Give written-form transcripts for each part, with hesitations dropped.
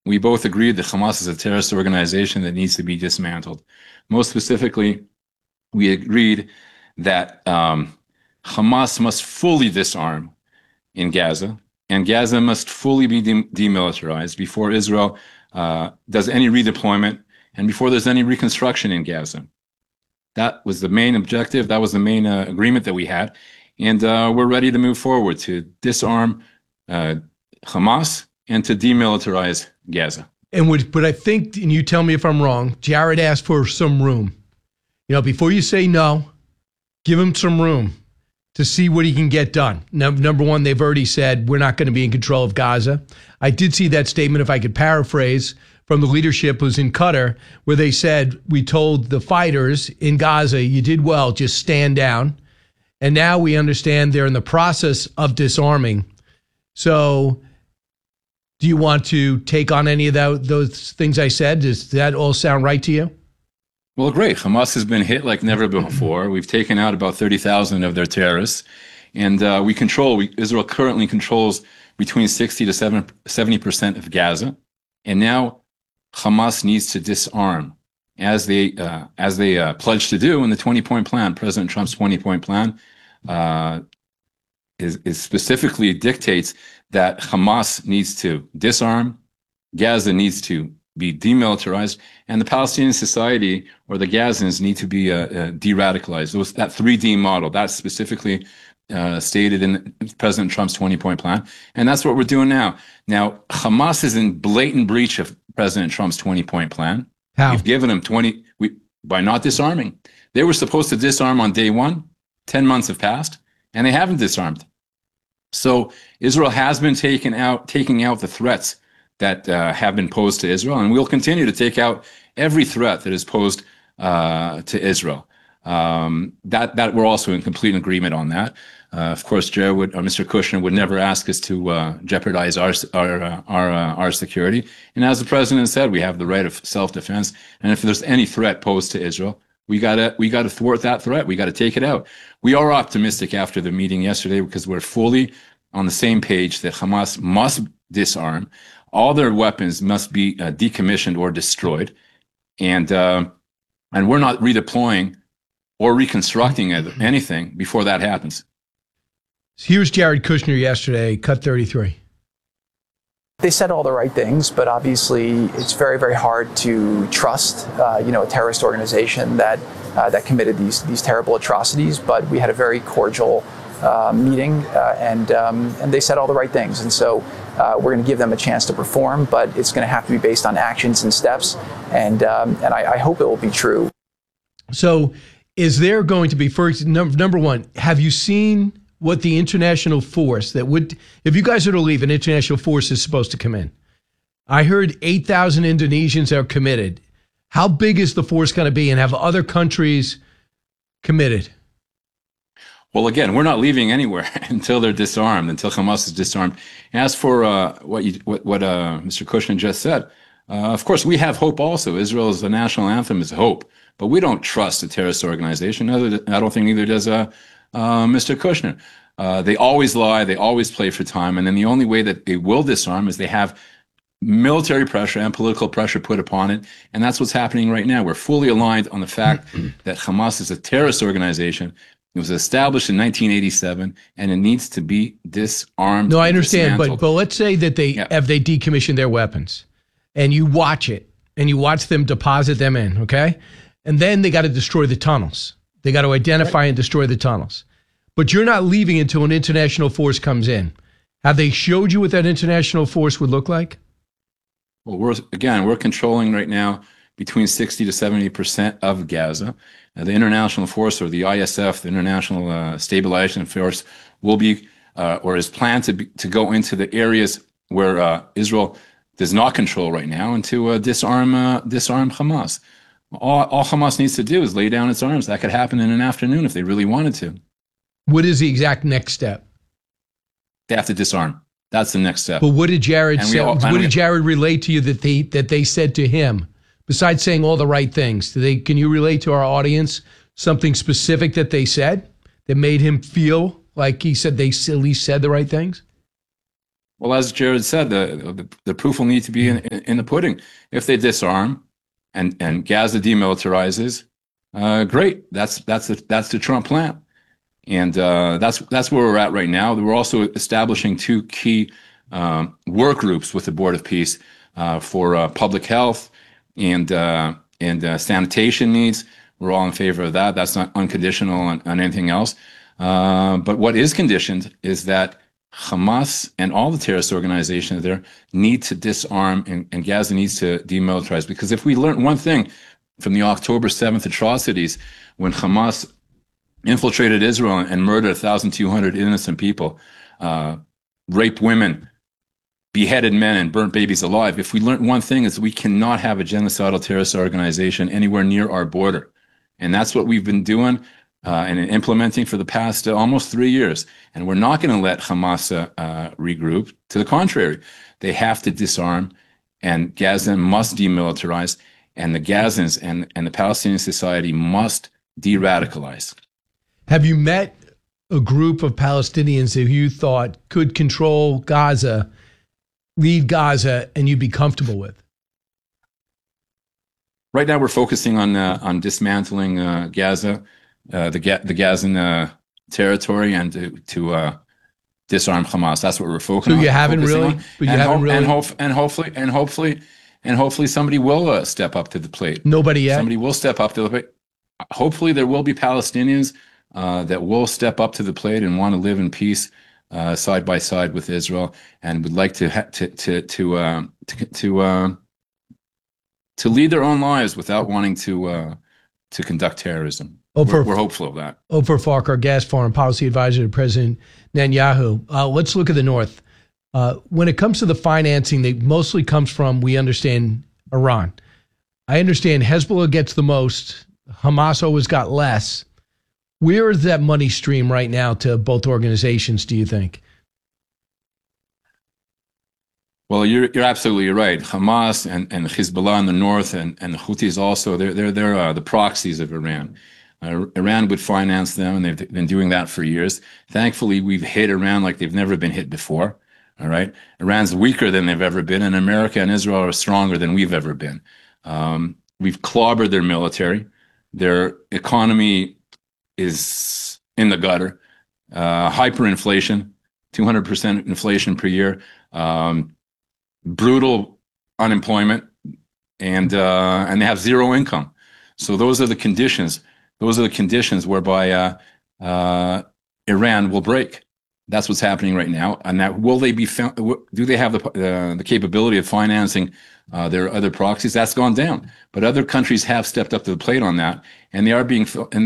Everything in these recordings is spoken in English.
we both agreed that Hamas is a terrorist organization that needs to be dismantled. Most specifically, we agreed that Hamas must fully disarm in Gaza, and Gaza must fully be demilitarized before Israel does any redeployment and before there's any reconstruction in Gaza. That was the main objective. That was the main agreement that we had. And we're ready to move forward to disarm Hamas and to demilitarize Gaza. But I think, and you tell me if I'm wrong, Jared asked for some room. You know, before you say no, give him some room to see what he can get done. Now, number one, they've already said we're not going to be in control of Gaza. I did see that statement, if I could paraphrase, from the leadership was in Qatar, where they said, we told the fighters in Gaza, you did well, just stand down. And now we understand they're in the process of disarming. So do you want to take on any of those things I said? Does that all sound right to you? Well, great. Hamas has been hit like never before. We've taken out about 30,000 of their terrorists. And Israel currently controls between 60 to 70% of Gaza. And now Hamas needs to disarm, as they pledged to do in the 20-point plan. President Trump's 20-point plan is specifically dictates that Hamas needs to disarm, Gaza needs to be demilitarized, and the Palestinian society or the Gazans need to be de-radicalized. That 3D model, that's specifically stated in President Trump's 20-point plan. And that's what we're doing now. Now, Hamas is in blatant breach of President Trump's 20-point plan. How? We've given them by not disarming. They were supposed to disarm on day one. 10 months have passed, and they haven't disarmed. So Israel has been taking out the threats that have been posed to Israel, and we'll continue to take out every threat that is posed to Israel. That we're also in complete agreement on that. Of course, Mr. Kushner would never ask us to jeopardize our security. And as the president said, we have the right of self-defense. And if there's any threat posed to Israel, we gotta thwart that threat. We gotta take it out. We are optimistic after the meeting yesterday because we're fully on the same page that Hamas must disarm. All their weapons must be decommissioned or destroyed, and we're not redeploying or reconstructing anything before that happens. Here's Jared Kushner yesterday, cut 33. They said all the right things, but obviously it's very, very hard to trust, a terrorist organization that committed these terrible atrocities. But we had a very cordial meeting, and they said all the right things. And so we're going to give them a chance to perform, but it's going to have to be based on actions and steps. And I hope it will be true. So is there going to be, first, number one, have you seen what the international force that would, if you guys are to leave, an international force is supposed to come in? I heard 8,000 Indonesians are committed. How big is the force going to be, and have other countries committed? Well, again, we're not leaving anywhere until they're disarmed, until Hamas is disarmed. As for what Mr. Kushner just said, of course, we have hope also. Israel's the national anthem is hope, but we don't trust a terrorist organization. I don't think neither does Mr. Kushner. They always lie. They always play for time. And then the only way that they will disarm is they have military pressure and political pressure put upon it. And that's what's happening right now. We're fully aligned on the fact that Hamas is a terrorist organization. It was established in 1987, and it needs to be disarmed. No, I understand, but let's say that they decommissioned their weapons, and you watch it, and you watch them deposit them in, okay? And then they got to destroy the tunnels. They got to identify and destroy the tunnels. But you're not leaving until an international force comes in. Have they showed you what that international force would look like? Well, we're controlling right now between 60 to 70% of Gaza. The international force, or the ISF, the International Stabilization Force, will be or is planned to go into the areas where Israel does not control right now, and to disarm Hamas. All Hamas needs to do is lay down its arms. That could happen in an afternoon if they really wanted to. What is the exact next step? They have to disarm. That's the next step. But what did Jared say? What did Jared relate to you that they said to him? Besides saying all the right things, can you relate to our audience something specific that they said that made him feel like he said they at least said the right things? Well, as Jared said, the proof will need to be in the pudding. If they disarm and Gaza demilitarizes, great. That's the Trump plan, and that's where we're at right now. We're also establishing two key work groups with the Board of Peace for public health and sanitation needs. We're all in favor of that. That's not unconditional on anything else. But what is conditioned is that Hamas and all the terrorist organizations there need to disarm and Gaza needs to demilitarize. Because if we learn one thing from the October 7th atrocities, when Hamas infiltrated Israel and murdered 1,200 innocent people, raped women, beheaded men, and burnt babies alive, if we learn one thing, is we cannot have a genocidal terrorist organization anywhere near our border. And that's what we've been doing and implementing for the past almost 3 years. And we're not going to let Hamas regroup. To the contrary, they have to disarm, and Gaza must demilitarize, and the Gazans and the Palestinian society must de-radicalize. Have you met a group of Palestinians that you thought could control Gaza, lead Gaza, and you'd be comfortable with? Right now, we're focusing on dismantling Gaza, the Gazan territory, and to disarm Hamas. That's what we're focusing on. So you haven't really, but you haven't really, and hopefully somebody will step up to the plate. Nobody yet. Somebody will step up to the plate. Hopefully, there will be Palestinians that will step up to the plate and want to live in peace side by side with Israel, and would like to lead their own lives without wanting to conduct terrorism. We're hopeful of that. Ofer Fark, our guest, foreign policy advisor to President Netanyahu. Let's look at the north. When it comes to the financing, that mostly comes from, we understand, Iran. I understand Hezbollah gets the most. Hamas always got less. Where is that money stream right now to both organizations, do you think? Well, you're absolutely right. Hamas and Hezbollah in the north and the Houthis also, they're the proxies of Iran. Iran would finance them, and they've been doing that for years. Thankfully, we've hit Iran like they've never been hit before. All right, Iran's weaker than they've ever been, and America and Israel are stronger than we've ever been. We've clobbered their military. Their economy is in the gutter. Hyperinflation, 200% inflation per year. Brutal unemployment, and they have zero income. So those are the conditions. Those are the conditions whereby Iran will break. That's what's happening right now. And that will they be? Do they have the capability of financing their other proxies? That's gone down. But other countries have stepped up to the plate on that, and they are being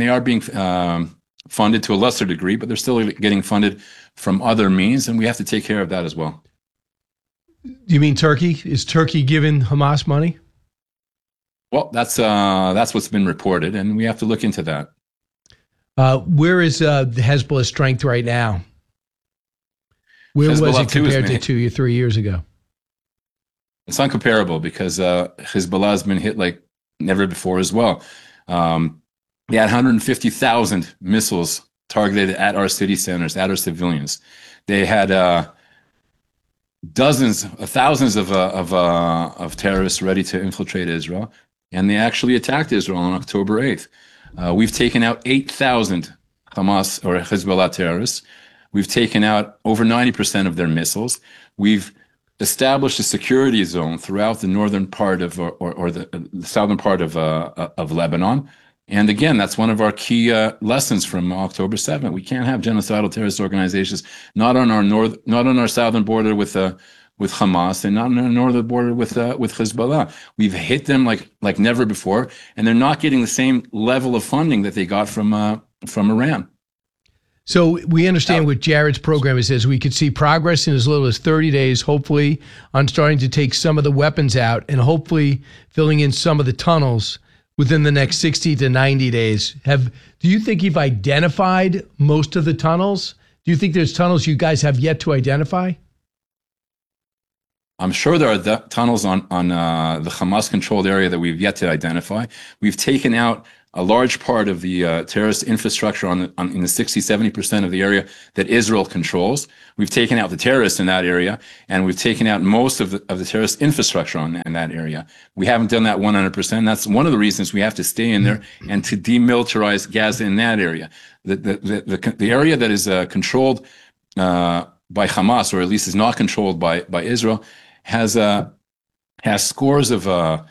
funded to a lesser degree, but they're still getting funded from other means, and we have to take care of that as well. You mean Turkey? Is Turkey giving Hamas money? Well, that's what's been reported, and we have to look into that. Where is the Hezbollah strength right now? Where was it compared to 2 or 3 years ago? It's uncomparable because Hezbollah has been hit like never before as well. They had 150,000 missiles targeted at our city centers, at our civilians. They had thousands of terrorists ready to infiltrate Israel, and they actually attacked Israel on October 8th. We've taken out 8,000 Hamas or Hezbollah terrorists. We've taken out over 90% of their missiles. We've established a security zone throughout the northern part of, or the southern part of Lebanon. And again, that's one of our key lessons from October 7th. We can't have genocidal terrorist organizations not on our southern border with Hamas, and not on our northern border with Hezbollah. We've hit them like never before, and they're not getting the same level of funding that they got from Iran. So we understand with Jared's program, it says we could see progress in as little as 30 days, hopefully, on starting to take some of the weapons out and hopefully filling in some of the tunnels within the next 60 to 90 days. Do you think you've identified most of the tunnels? Do you think there's tunnels you guys have yet to identify? I'm sure there are tunnels on the Hamas-controlled area that we've yet to identify. We've taken out a large part of the terrorist infrastructure in the 60-70% of the area that Israel controls. We've taken out the terrorists in that area, and we've taken out most of the terrorist infrastructure in that area. We haven't done that 100%. That's one of the reasons we have to stay in there and to demilitarize Gaza in that area. The area that is controlled by Hamas, or at least is not controlled by Israel, has scores of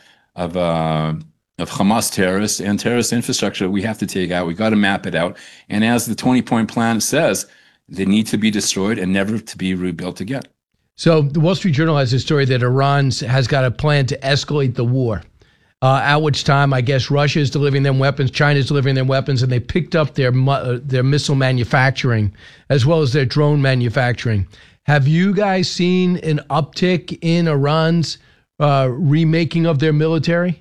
Hamas terrorists and terrorist infrastructure we have to take out. We got to map it out. And as the 20-point plan says, they need to be destroyed and never to be rebuilt again. So the Wall Street Journal has a story that Iran has got a plan to escalate the war, at which time I guess Russia is delivering them weapons, China is delivering them weapons, and they picked up their missile manufacturing as well as their drone manufacturing. Have you guys seen an uptick in Iran's remaking of their military?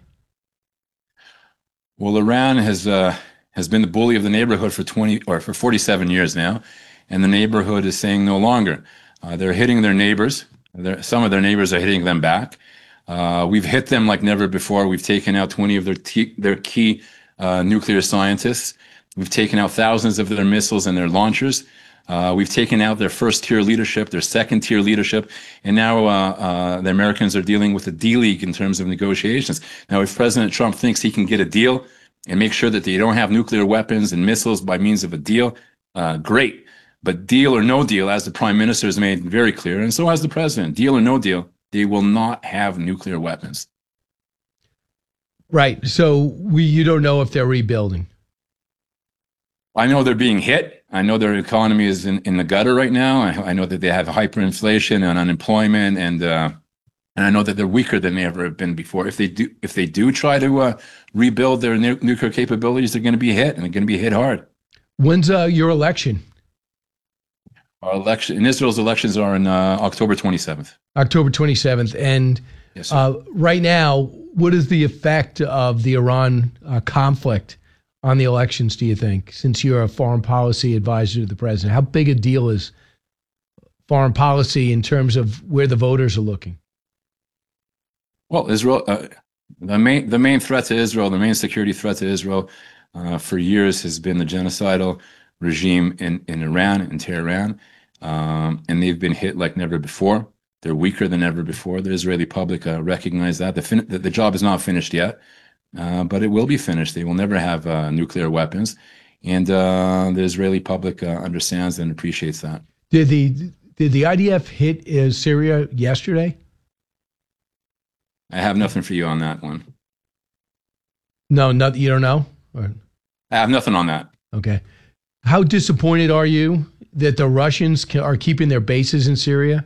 Well, Iran has been the bully of the neighborhood for 47 years now, and the neighborhood is saying no longer. They're hitting their neighbors. Some of their neighbors are hitting them back. We've hit them like never before. We've taken out 20 of their key nuclear scientists. We've taken out thousands of their missiles and their launchers. We've taken out their first-tier leadership, their second-tier leadership, and now the Americans are dealing with a D-League in terms of negotiations. Now, if President Trump thinks he can get a deal and make sure that they don't have nuclear weapons and missiles by means of a deal, great. But deal or no deal, as the Prime Minister has made very clear, and so has the President, deal or no deal, they will not have nuclear weapons. Right. So you don't know if they're rebuilding. I know they're being hit. I know their economy is in the gutter right now. I know that they have hyperinflation and unemployment, and I know that they're weaker than they ever have been before. If they do try to rebuild their nuclear capabilities, they're going to be hit, and they're going to be hit hard. When's your election? Our election in Israel's elections are on October 27th. October 27th, and yes, right now, what is the effect of the Iran conflict on the elections, do you think, since you're a foreign policy advisor to the president? How big a deal is foreign policy in terms of where the voters are looking? Well, Israel, the main threat to Israel, the main security threat to Israel for years has been the genocidal regime in Iran, in Tehran, and they've been hit like never before. They're weaker than ever before. The Israeli public recognize that. The job is not finished yet. But it will be finished. They will never have nuclear weapons, and the Israeli public understands and appreciates that. Did the IDF hit Syria yesterday? I have nothing for you on that one. No, you don't know? I have nothing on that. Okay. How disappointed are you that the Russians are keeping their bases in Syria?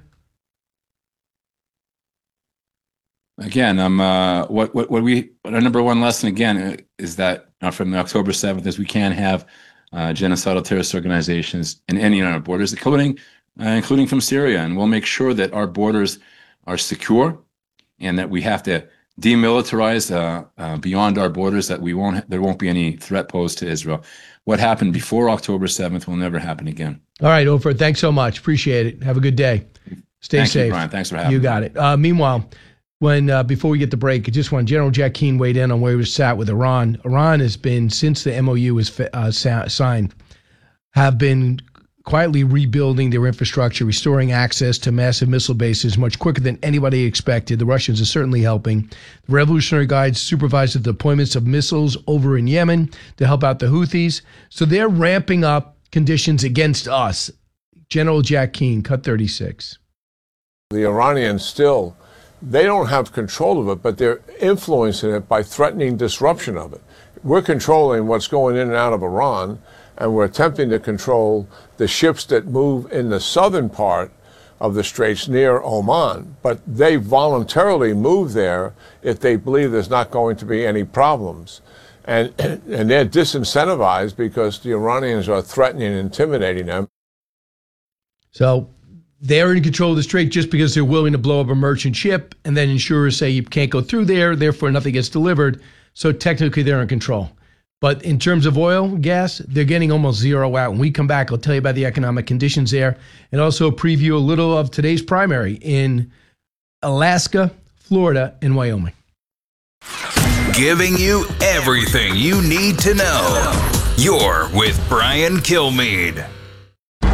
Again, our number one lesson again is that from October 7th is we can't have genocidal terrorist organizations in any of our borders, including from Syria, and we'll make sure that our borders are secure, and that we have to demilitarize beyond our borders, that there won't be any threat posed to Israel. What happened before October 7th will never happen again. All right, Ofer, thanks so much. Appreciate it. Have a good day. Stay safe. Thank you, Brian. Thanks for having me. You got it. Meanwhile, before we get the break, General Jack Keane weighed in on where he was sat with Iran. Iran has been, since the MOU was signed, have been quietly rebuilding their infrastructure, restoring access to massive missile bases much quicker than anybody expected. The Russians are certainly helping. The Revolutionary Guards supervise the deployments of missiles over in Yemen to help out the Houthis. So they're ramping up conditions against us. General Jack Keane, Cut 36. The Iranians still, they don't have control of it, but they're influencing it by threatening disruption of it. We're controlling what's going in and out of Iran, and we're attempting to control the ships that move in the southern part of the straits near Oman. But they voluntarily move there if they believe there's not going to be any problems. And they're disincentivized because the Iranians are threatening and intimidating them. So they're in control of the strait just because they're willing to blow up a merchant ship, and then insurers say you can't go through there, therefore nothing gets delivered. So technically they're in control. But in terms of oil, gas, they're getting almost zero out. When we come back, I'll tell you about the economic conditions there, and also preview a little of today's primary in Alaska, Florida, and Wyoming. giving you everything you need to know. You're with Brian Kilmeade.